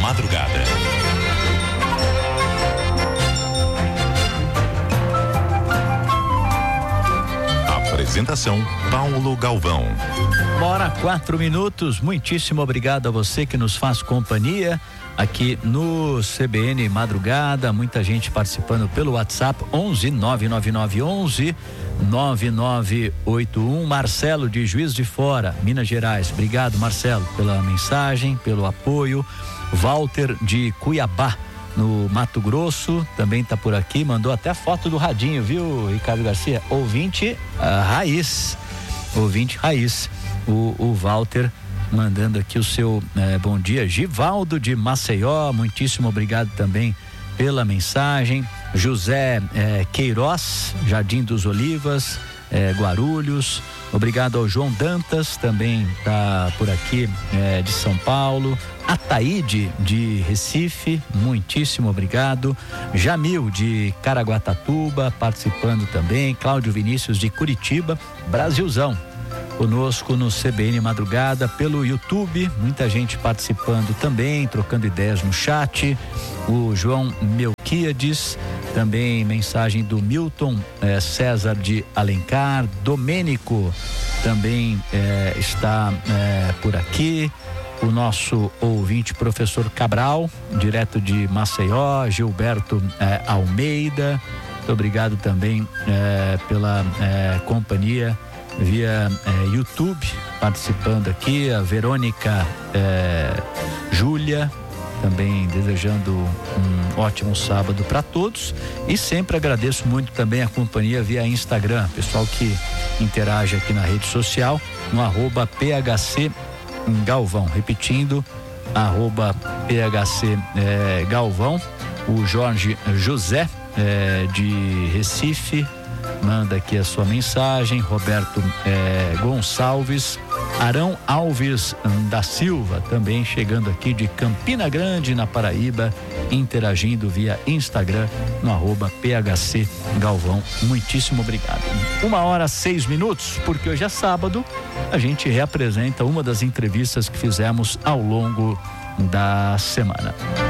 Madrugada. Apresentação Paulo Galvão. 4 minutos, muitíssimo obrigado a você que nos faz companhia aqui no CBN Madrugada, muita gente participando pelo WhatsApp 11 999 11 9981. Marcelo de Juiz de Fora, Minas Gerais, obrigado Marcelo pela mensagem, pelo apoio. Walter de Cuiabá, no Mato Grosso, também tá por aqui, mandou até a foto do radinho, viu, Ricardo Garcia? Ouvinte raiz, o Walter mandando aqui o seu bom dia. Givaldo de Maceió, muitíssimo obrigado também pela mensagem. José Queiroz, Jardim dos Olivas, Guarulhos, obrigado ao João Dantas, também tá por aqui, de São Paulo. Ataíde de Recife, muitíssimo obrigado. Jamil de Caraguatatuba participando também. Cláudio Vinícius de Curitiba. Brasilzão conosco no CBN Madrugada pelo YouTube, muita gente participando também, trocando ideias no chat. O João Melquiades, também mensagem do Milton César de Alencar. Domênico também está por aqui. O nosso ouvinte, professor Cabral, direto de Maceió. Gilberto Almeida, muito obrigado também pela companhia via YouTube, participando aqui. A Verônica Júlia, também desejando um ótimo sábado para todos. E sempre agradeço muito também a companhia via Instagram, pessoal que interage aqui na rede social, no @PHC Galvão, repetindo, @PHC Galvão. O Jorge José de Recife manda aqui a sua mensagem. Roberto Gonçalves. Arão Alves da Silva também chegando aqui de Campina Grande, na Paraíba, interagindo via Instagram no @PHC Galvão. Muitíssimo obrigado. 1h06, porque hoje é sábado, a gente reapresenta uma das entrevistas que fizemos ao longo da semana.